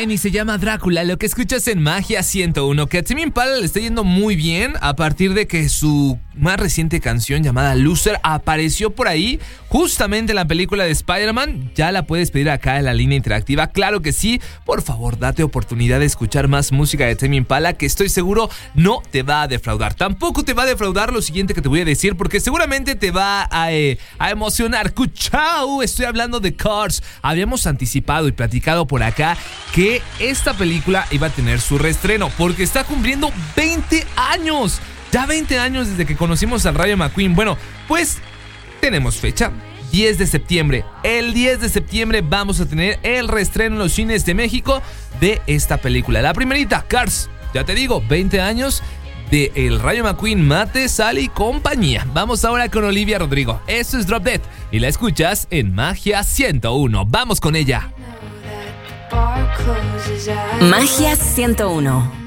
Y se llama Drácula, lo que escuchas en Magia 101, que a Tame Impala le está yendo muy bien a partir de que su más reciente canción llamada Loser apareció por ahí, justamente en la película de Spider-Man. Ya la puedes pedir acá en la línea interactiva, claro que sí. Por favor, date oportunidad de escuchar más música de Tame Impala, que estoy seguro no te va a defraudar. Tampoco te va a defraudar lo siguiente que te voy a decir, porque seguramente te va a emocionar. ¡Cuchao! Estoy hablando de Cars. Habíamos anticipado y platicado por acá que esta película iba a tener su reestreno, porque está cumpliendo 20 años. Ya 20 años desde que conocimos al Rayo McQueen. Bueno, pues tenemos fecha. 10 de septiembre. El 10 de septiembre vamos a tener el reestreno en los cines de México de esta película. La primerita, Cars. Ya te digo, 20 años de El Rayo McQueen, Mate, Sally y compañía. Vamos ahora con Olivia Rodrigo. Esto es Drop Dead y la escuchas en Magia 101. Vamos con ella. Magia 101.